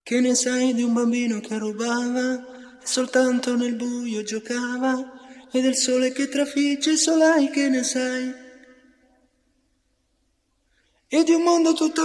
Che ne sai di un bambino che rubava e soltanto nel buio giocava, e del sole che trafigge il solai, che ne sai? E di un mondo tutto